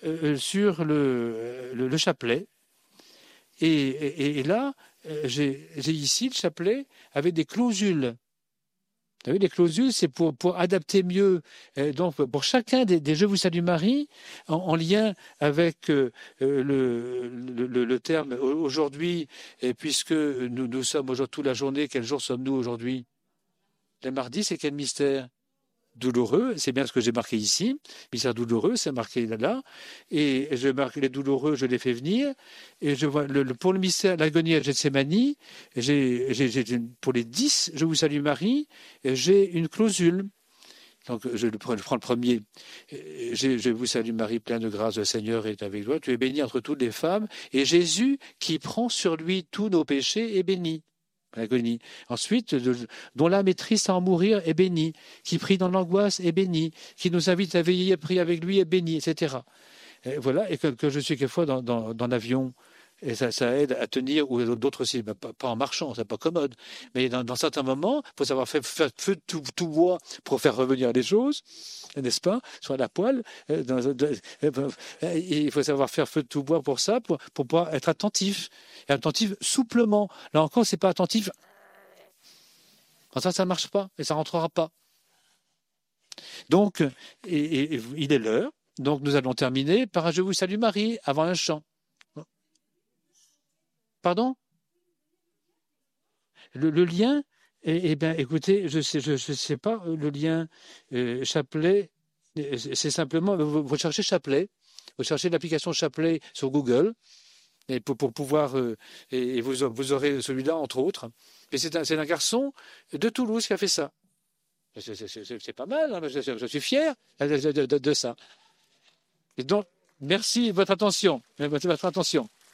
sur le chapelet. Et là, j'ai ici le chapelet avec des clausules. Vous savez, les clausules, c'est pour adapter mieux. Donc, pour chacun des Je vous salue Marie, en lien avec le terme aujourd'hui, et puisque nous sommes aujourd'hui toute la journée, quel jour sommes-nous aujourd'hui? Le mardi, c'est quel mystère? Douloureux, c'est bien ce que j'ai marqué ici. Mystère douloureux, c'est marqué là. Et je marque les douloureux, je les fais venir. Et je vois pour le mystère, l'agonie à Gethsémani, pour les 10, je vous salue Marie, j'ai une clausule. Donc, je prends le premier. Je vous salue Marie, pleine de grâce, le Seigneur est avec toi. Tu es bénie entre toutes les femmes. Et Jésus, qui prend sur lui tous nos péchés, est béni. L'agonie. Ensuite, dont l'âme est triste à en mourir, est béni. Qui prie dans l'angoisse, est béni. Qui nous invite à veiller et prier avec lui, est béni, etc. Et voilà, et que je suis quelquefois dans l'avion, et ça aide à tenir, ou d'autres aussi, pas en marchant, c'est pas commode, mais dans certains moments, il faut savoir faire feu de tout bois pour faire revenir les choses, n'est-ce pas, sur la poêle. Il faut savoir faire feu de tout bois pour ça, pour pouvoir être attentif, et attentif souplement. Là encore, c'est pas attentif. Ça ne marche pas, et ça ne rentrera pas. Donc, il est l'heure. Donc, nous allons terminer par un Je vous salue Marie, avant un chant. Pardon? Le lien, eh bien, écoutez, je sais pas, le lien chapelet, c'est simplement, vous cherchez chapelet, vous cherchez l'application chapelet sur Google, et pour pouvoir, et vous aurez celui-là, entre autres. Et c'est un garçon de Toulouse qui a fait ça. C'est pas mal, hein, je suis fier de ça. Et donc, merci de votre attention.